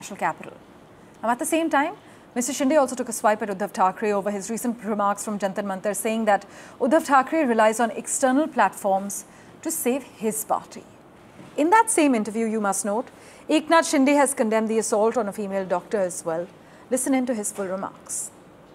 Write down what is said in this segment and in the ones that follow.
national capital. Now, at the same time, Mr. Shinde also took a swipe at Uddhav Thackeray over his recent remarks from Jantar Mantar, saying that Uddhav Thackeray relies on external platforms to save his party. In that same interview, you must note, Eknath Shinde has condemned the assault on a female doctor as well. Listen in to his full remarks.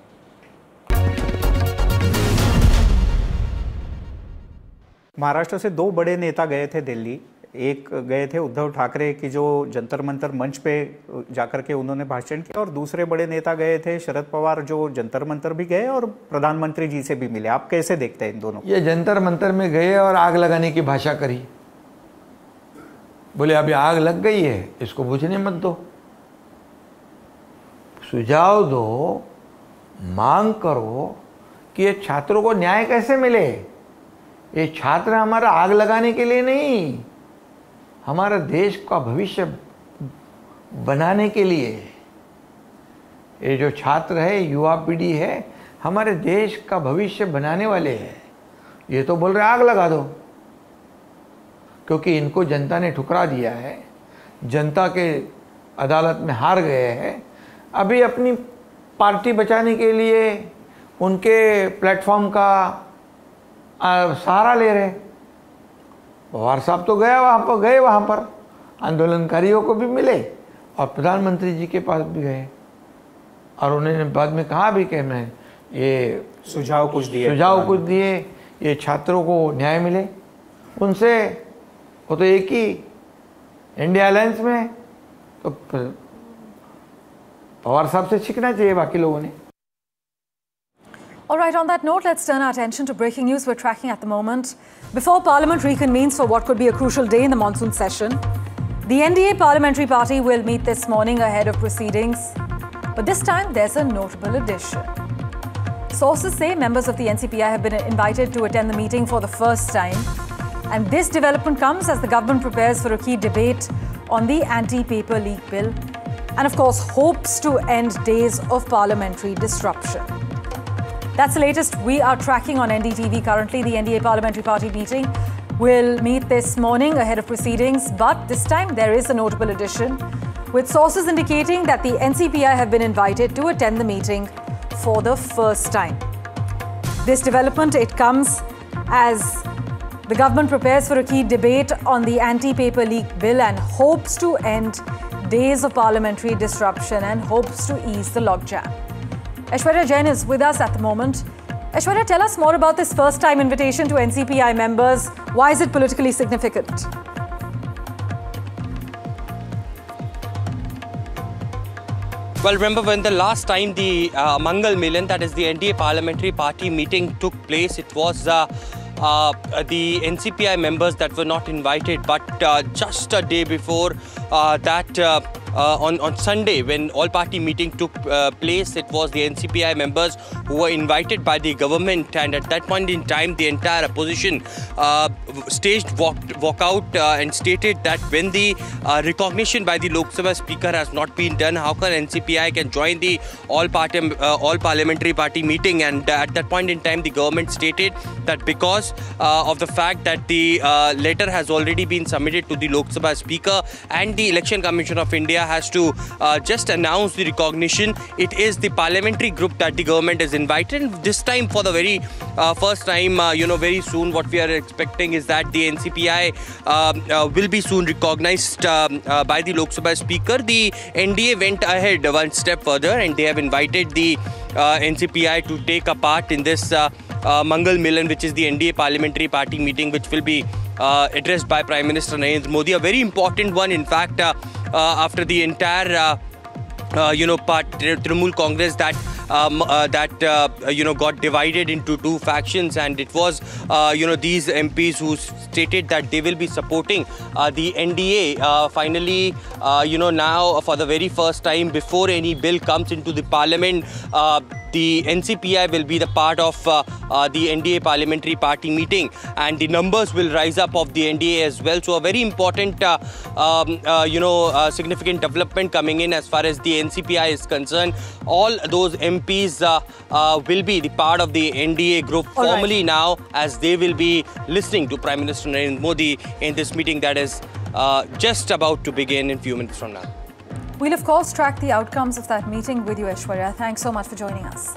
Maharashtra से दो बड़े नेता गए थे दिल्ली। एक गए थे उद्धव ठाकरे की जो जंतर मंतर मंच पे जाकर के उन्होंने भाषण किया, और दूसरे बड़े नेता गए थे शरद पवार जो जंतर मंतर भी गए और प्रधानमंत्री जी से भी मिले। आप कैसे देखते हैं इन दोनों? ये जंतर मंतर में गए और आग लगाने की भाषा करी। बोले अभी आग लग गई है, इसको बुझने मत दो, सुझाव दो, मांग करो कि ये छात्रों को न्याय कैसे मिले। ये छात्र हमारा आग लगाने के लिए नहीं, हमारा देश का भविष्य बनाने के लिए। ये जो छात्र है, युवा पीढ़ी है, हमारे देश का भविष्य बनाने वाले हैं। ये तो बोल रहे आग लगा दो, क्योंकि इनको जनता ने ठुकरा दिया है, जनता के अदालत में हार गए हैं। अभी अपनी पार्टी बचाने के लिए उनके प्लेटफॉर्म का सहारा ले रहे। पवार साहब तो गए वहाँ पर आंदोलनकारियों को भी मिले और प्रधानमंत्री जी के पास भी गए, और उन्होंने बाद में कहा भी कि मैं ये सुझाव कुछ दिए ये छात्रों को न्याय मिले उनसे। वो तो एक ही इंडिया अलायंस में है, तो पवार साहब से सीखना चाहिए बाकी लोगों ने। All right, on that note, let's turn our attention to breaking news we're tracking at the moment. Before Parliament reconvenes for what could be a crucial day in the monsoon session, the NDA Parliamentary Party will meet this morning ahead of proceedings. But this time, there's a notable addition. Sources say members of the NCPI have been invited to attend the meeting for the first time. And this development comes as the government prepares for a key debate on the anti-paper leak bill and, of course, hopes to end days of parliamentary disruption. That's the latest we are tracking on NDTV currently. The NDA Parliamentary Party meeting will meet this morning ahead of proceedings, but this time there is a notable addition, with sources indicating that the NCPI have been invited to attend the meeting for the first time. This development, it comes as the government prepares for a key debate on the anti-paper leak bill and hopes to end days of parliamentary disruption and hopes to ease the logjam. Aishwarya Jain is with us at the moment. Aishwarya, tell us more about this first-time invitation to NCPI members. Why is it politically significant? Well, remember when the last time the Mangal Milan, that is the NDA Parliamentary Party meeting took place, it was the NCPI members that were not invited, but just a day before on Sunday, when all-party meeting took place, it was the NCPI members who were invited by the government, and at that point in time, the entire opposition staged walkout and stated that when the recognition by the Lok Sabha Speaker has not been done, how can NCPI can join the all-parliamentary party meeting? And at that point in time, the government stated that because of the fact that the letter has already been submitted to the Lok Sabha Speaker and the Election Commission of India has to just announce the recognition, it is the parliamentary group that the government has invited. And this time, for the very first time, very soon, what we are expecting is that the NCPI will be soon recognized by the Lok Sabha Speaker. The NDA went ahead one step further, and they have invited the NCPI to take a part in this Mangal Milan, which is the NDA Parliamentary Party meeting, which will be addressed by Prime Minister Narendra Modi. A very important one, in fact, after the entire Trinamool Congress that got divided into two factions, and it was these MPs who stated that they will be supporting the NDA. Finally, now for the very first time, before any bill comes into the parliament, the NCPI will be the part of the NDA Parliamentary Party meeting, and the numbers will rise up of the NDA as well. So a very important, significant development coming in as far as the NCPI is concerned. All those MPs will be the part of the NDA group formally now, as they will be listening to Prime Minister Narendra Modi in this meeting that is just about to begin in a few minutes from now. We'll of course track the outcomes of that meeting with you, Aishwarya. Thanks so much for joining us.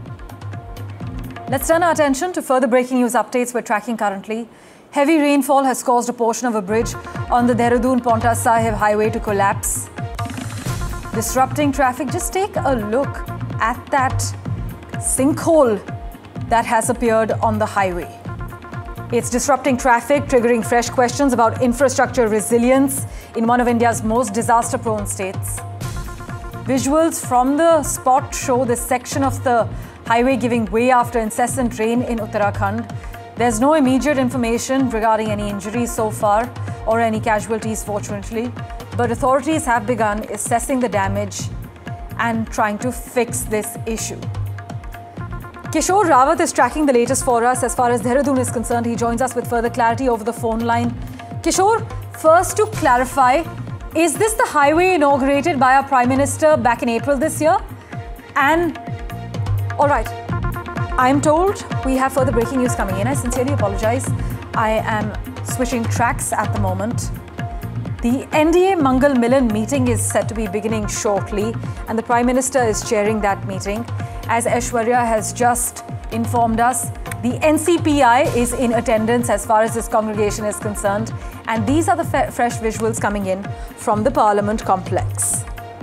Let's turn our attention to further breaking news updates we're tracking currently. Heavy rainfall has caused a portion of a bridge on the Dehradun-Paonta Sahib highway to collapse, disrupting traffic. Just take a look at that sinkhole that has appeared on the highway. It's disrupting traffic, triggering fresh questions about infrastructure resilience in one of India's most disaster-prone states. Visuals from the spot show this section of the highway giving way after incessant rain in Uttarakhand. There's no immediate information regarding any injuries so far or any casualties, fortunately, but authorities have begun assessing the damage and trying to fix this issue. Kishore Rawat is tracking the latest for us as far as Dehradun is concerned. He joins us with further clarity over the phone line. Kishore, first to clarify, is this the highway inaugurated by our Prime Minister back in April this year? And all right, I'm told we have further breaking news coming in. I sincerely apologize. I am switching tracks at the moment. The NDA Mangal Milan meeting is set to be beginning shortly, and the Prime Minister is chairing that meeting. As Aishwarya has just informed us, the NCPI is in attendance as far as this congregation is concerned, and these are the fresh visuals coming in from the Parliament complex.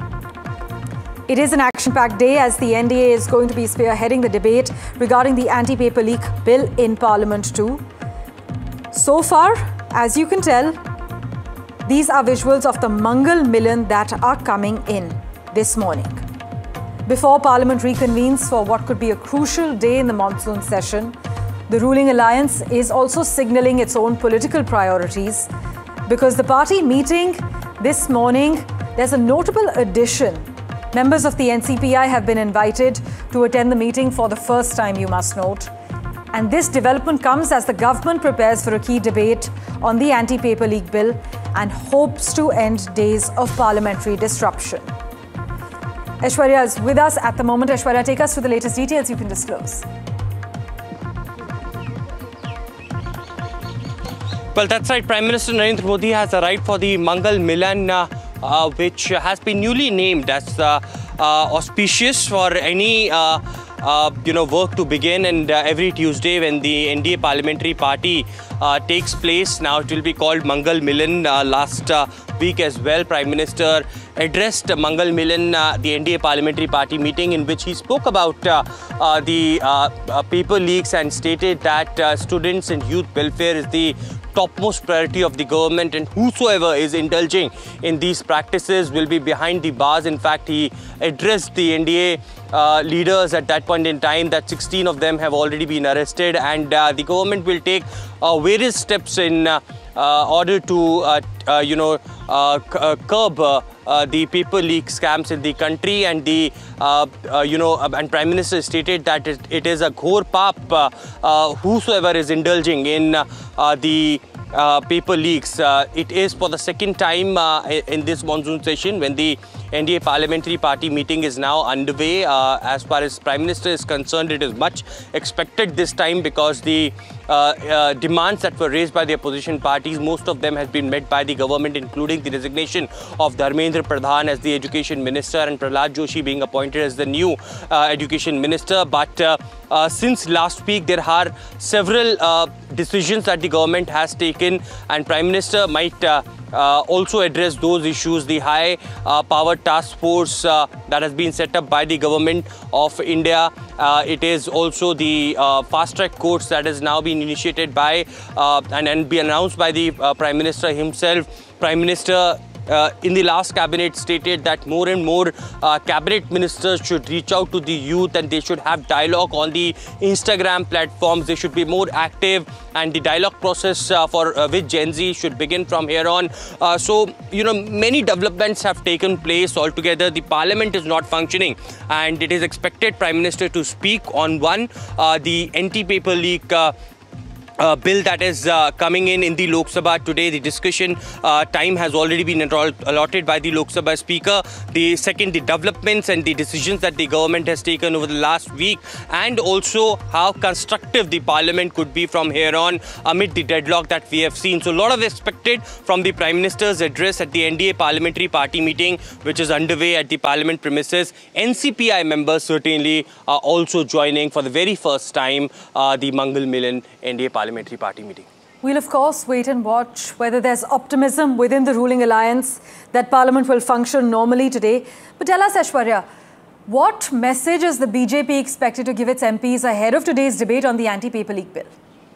It is an action-packed day as the NDA is going to be spearheading the debate regarding the anti-paper leak bill in Parliament too. So far, as you can tell, these are visuals of the Mangal Milan that are coming in this morning. Before Parliament reconvenes for what could be a crucial day in the monsoon session, the ruling alliance is also signalling its own political priorities because the party meeting this morning, there's a notable addition. Members of the NCPI have been invited to attend the meeting for the first time, you must note. And this development comes as the government prepares for a key debate on the anti-paper leak bill and hopes to end days of parliamentary disruption. Aishwarya is with us at the moment. Aishwarya, take us through the latest details you can disclose. Well, that's right. Prime Minister Narendra Modi has arrived for the Mangal Milan, which has been newly named as auspicious for any work to begin, and every Tuesday when the NDA parliamentary party takes place. Now it will be called Mangal Milan. Last week as well, Prime Minister addressed Mangal Milan, the NDA parliamentary party meeting, in which he spoke about the paper leaks and stated that students and youth welfare is the topmost priority of the government, and whosoever is indulging in these practices will be behind the bars. In fact, he addressed the NDA leaders at that point in time that 16 of them have already been arrested, and the government will take various steps in order to curb the paper leak scams in the country. And the and Prime Minister stated that it is a ghor paap whosoever is indulging in the paper leaks. It is for the second time in this monsoon session when the NDA parliamentary party meeting is now underway. As far as Prime Minister is concerned, it is much expected this time because the demands that were raised by the opposition parties, most of them has been met by the government, including the resignation of Dharmendra Pradhan as the Education Minister and Prahlad Joshi being appointed as the new Education Minister. But since last week, there are several decisions that the government has taken, and Prime Minister might also address those issues. The high power task force that has been set up by the government of India. It is also the fast track courts that has now been initiated by and be announced by the Prime Minister himself. Prime Minister in the last cabinet stated that more and more cabinet ministers should reach out to the youth and they should have dialogue on the Instagram platforms. They should be more active, and the dialogue process for with Gen Z should begin from here on. So, many developments have taken place altogether. The parliament is not functioning, and it is expected Prime Minister to speak on one, the anti-paper leak bill that is coming in the Lok Sabha today. The discussion time has already been allotted by the Lok Sabha Speaker. The developments and the decisions that the government has taken over the last week, and also how constructive the Parliament could be from here on amid the deadlock that we have seen. So a lot of expected from the Prime Minister's address at the NDA Parliamentary Party meeting, which is underway at the Parliament premises. NCPI members certainly are also joining for the very first time the Mangal Milan NDA Parliamentary Party meeting. We'll of course wait and watch whether there's optimism within the ruling alliance that Parliament will function normally today. But tell us, Aishwarya, what message is the BJP expected to give its MPs ahead of today's debate on the anti-paper leak bill?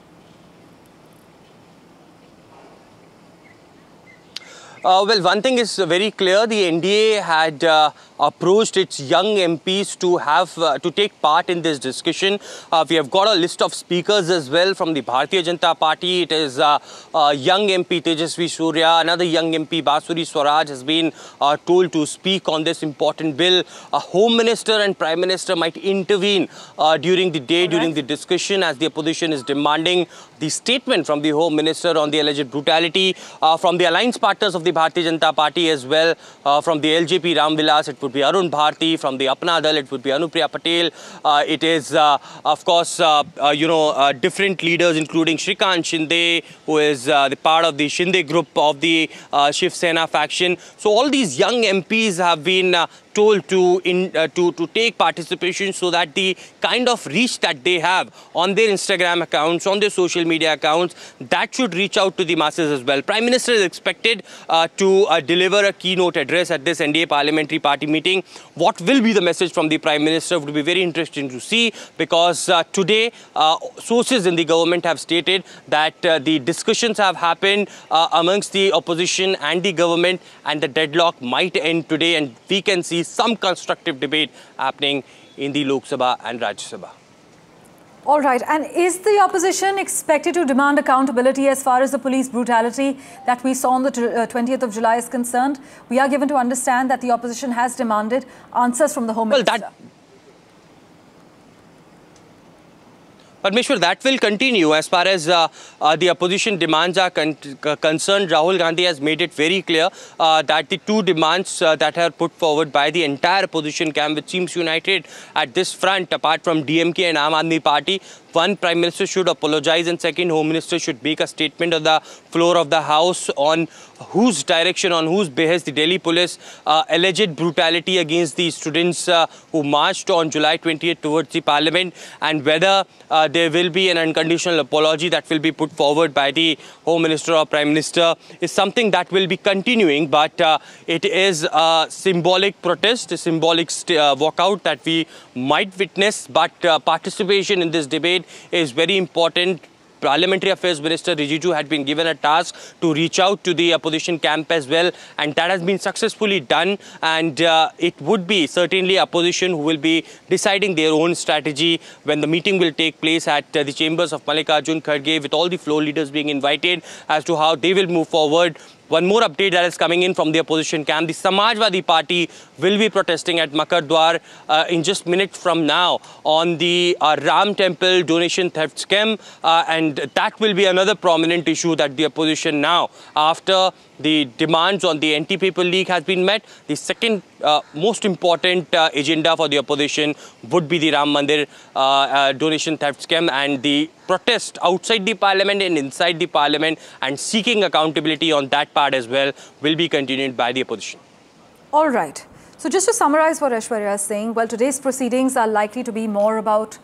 Well, one thing is very clear. The NDA had approached its young MPs to take part in this discussion. We have got a list of speakers as well from the Bharatiya Janata Party. It is young MP Tejasvi Surya, another young MP Basuri Swaraj has been told to speak on this important bill. A Home Minister and Prime Minister might intervene during the day, during the discussion, as the opposition is demanding the statement from the Home Minister on the alleged brutality. From the alliance partners of the Bharatiya Janata Party as well, from the LJP Ram Vilas, it would be Arun Bharti. From the Apna Dal, it would be Anupriya Patel. It is, of course, different leaders, including Shrikant Shinde, who is the part of the Shinde group of the Shiv Sena faction. So all these young MPs have been told to take participation, so that the kind of reach that they have on their Instagram accounts, on their social media accounts, that should reach out to the masses as well. Prime Minister is expected to deliver a keynote address at this NDA Parliamentary Party meeting. What will be the message from the Prime Minister would be very interesting to see, because today sources in the government have stated that the discussions have happened amongst the opposition and the government, and the deadlock might end today, and we can see some constructive debate happening in the Lok Sabha and Rajya Sabha. All right. And is the opposition expected to demand accountability as far as the police brutality that we saw on the 20th of July is concerned? We are given to understand that the opposition has demanded answers from the Home Minister. Parmeshwar, that will continue as far as the opposition demands are concerned. Rahul Gandhi has made it very clear that the two demands that are put forward by the entire opposition camp, which seems united at this front, apart from DMK and Aam Aadmi Party, one, Prime Minister should apologize, and second, Home Minister should make a statement on the floor of the House on whose direction, on whose behest the Delhi police alleged brutality against the students who marched on July 20th towards the Parliament, and whether there will be an unconditional apology that will be put forward by the Home Minister or Prime Minister is something that will be continuing, but it is a symbolic protest, a symbolic walkout that we might witness, but participation in this debate is very important. Parliamentary Affairs Minister Rijiju had been given a task to reach out to the opposition camp as well, and that has been successfully done, and it would be certainly opposition who will be deciding their own strategy when the meeting will take place at the chambers of Mallikarjun Kharge, with all the floor leaders being invited as to how they will move forward. One more update that is coming in from the opposition camp. The Samajwadi Party will be protesting at Makar Dwar in just minutes from now on the Ram Temple donation theft scam. And that will be another prominent issue that the opposition now, after the demands on the anti-paper leak has been met, the second most important agenda for the opposition would be the Ram Mandir donation theft scam, and the protest outside the Parliament and inside the Parliament, and seeking accountability on that part as well, will be continued by the opposition. All right. So just to summarize what Aishwarya is saying, well, today's proceedings are likely to be more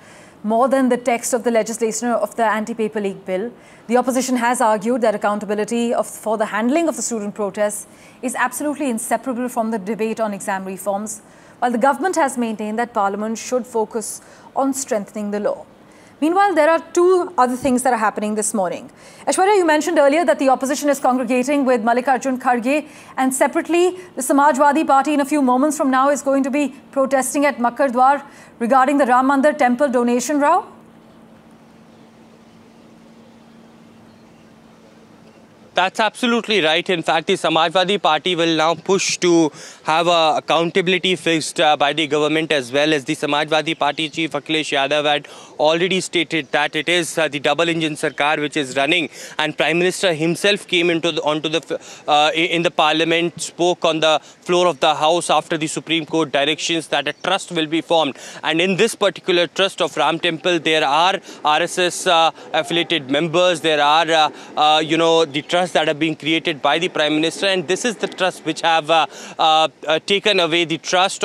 than the text of the legislation of the anti-paper leak bill. The opposition has argued that accountability for the handling of the student protests is absolutely inseparable from the debate on exam reforms, while the government has maintained that Parliament should focus on strengthening the law. Meanwhile, there are two other things that are happening this morning. Aishwarya, you mentioned earlier that the opposition is congregating with Mallikarjun Kharge, and separately, the Samajwadi Party in a few moments from now is going to be protesting at Makar Dwar regarding the Ram Mandir temple donation row. That's absolutely right. In fact, the Samajwadi Party will now push to have accountability fixed by the government, as well as the Samajwadi Party chief Akhilesh Yadav had already stated that it is the double engine Sarkar which is running, and Prime Minister himself came in the parliament, spoke on the floor of the House after the Supreme Court directions that a trust will be formed, and in this particular trust of Ram Temple there are RSS affiliated members, there are the trust that have been created by the Prime Minister, and this is the trust which have taken away the trust